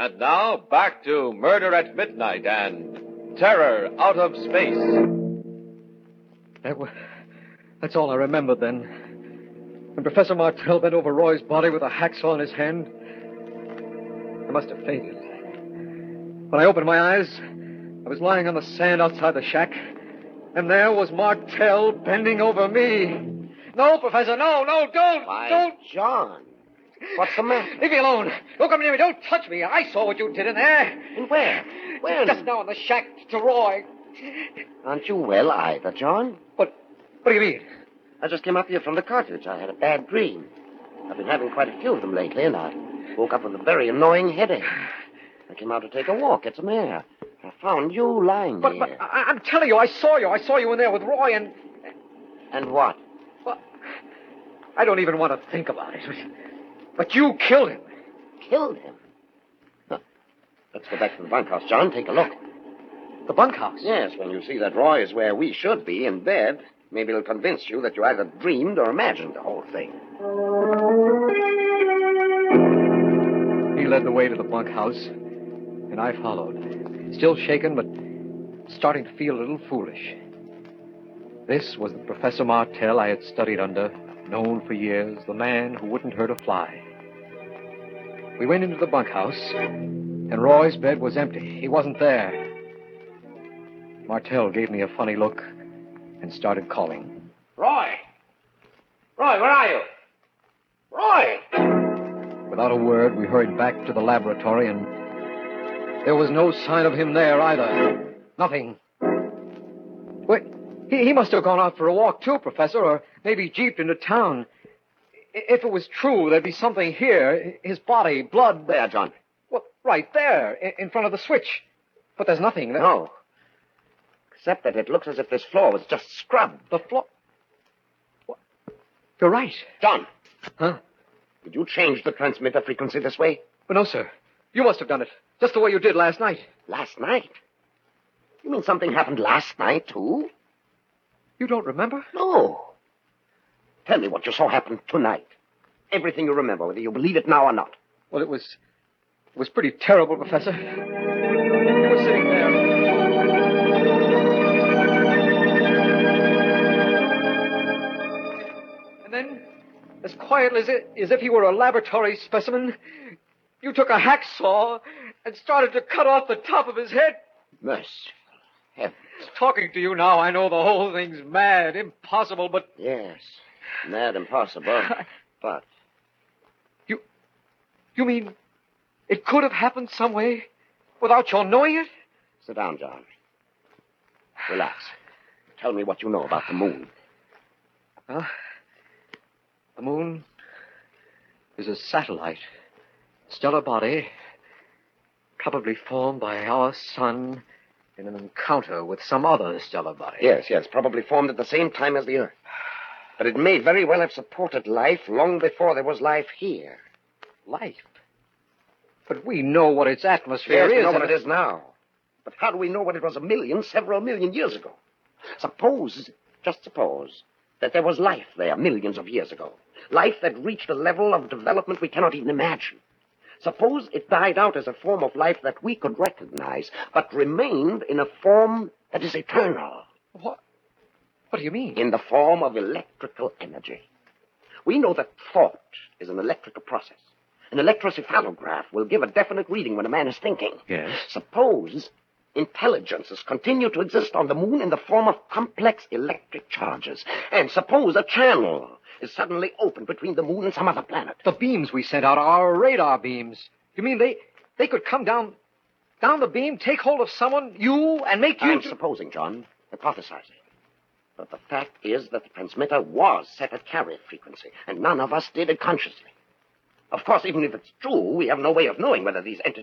And now, back to Murder at Midnight and Terror Out of Space. That's all I remembered then. When Professor Martell bent over Roy's body with a hacksaw in his hand, I must have fainted. When I opened my eyes, I was lying on the sand outside the shack, and there was Martell bending over me. No, Professor, no, don't! Don't! John, what's the matter? Leave me alone. Don't come near me. Don't touch me. I saw what you did in there. And where? Where? Just now in the shack to Roy. Aren't you well either, John? What do you mean? I just came up here from the cottage. I had a bad dream. I've been having quite a few of them lately, and I woke up with a very annoying headache. I came out to take a walk, get some air. I found you lying there. But I'm telling you, I saw you. I saw you in there with Roy and... And what? Well, I don't even want to think about it. But you killed him. Killed him? Huh. Let's go back to the bunkhouse, John. Take a look. The bunkhouse? Yes, when you see that Roy is where we should be, in bed, maybe it'll convince you that you either dreamed or imagined the whole thing. He led the way to the bunkhouse, and I followed. Still shaken, but starting to feel a little foolish. This was the Professor Martell I had studied under, known for years, the man who wouldn't hurt a fly. We went into the bunkhouse, and Roy's bed was empty. He wasn't there. Martell gave me a funny look and started calling. Roy! Roy, where are you? Roy! Without a word, we hurried back to the laboratory, and there was no sign of him there either. Nothing. Wait, he must have gone out for a walk too, Professor, or maybe jeeped into town. If it was true, there'd be something here. His body, blood. There, John. Well, right there, in front of the switch. But there's nothing. No. Except that it looks as if this floor was just scrubbed. The floor... What? You're right. John. Huh? Did you change the transmitter frequency this way? But no, sir. You must have done it. Just the way you did last night. Last night? You mean something happened last night, too? You don't remember? No. Tell me what you saw happen tonight. Everything you remember, whether you believe it now or not. Well, it was pretty terrible, Professor. You were sitting there. And then, as quietly as if he were a laboratory specimen, you took a hacksaw and started to cut off the top of his head. Merciful heavens. Talking to you now, I know the whole thing's mad, impossible, but... Yes, mad, impossible, but... You mean it could have happened some way without your knowing it? Sit down, John. Relax. Tell me what you know about the moon. Well, the moon is a satellite, stellar body, probably formed by our sun in an encounter with some other stellar body. Yes, probably formed at the same time as the Earth. But it may very well have supported life long before there was life here. Life? But we know what its atmosphere is. We know what it is now. But how do we know what it was several million years ago? Just suppose, that there was life there millions of years ago. Life that reached a level of development we cannot even imagine. Suppose it died out as a form of life that we could recognize, but remained in a form that is eternal. What do you mean? In the form of electrical energy. We know that thought is an electrical process. An electrocephalograph will give a definite reading when a man is thinking. Yes. Suppose intelligences continue to exist on the moon in the form of complex electric charges. And suppose a channel is suddenly opened between the moon and some other planet. The beams we sent out are our radar beams. You mean they could come down the beam, take hold of someone, you, and make you... I'm supposing, John, hypothesizing. But the fact is that the transmitter was set at carrier frequency, and none of us did it consciously. Of course, even if it's true, we have no way of knowing whether these entities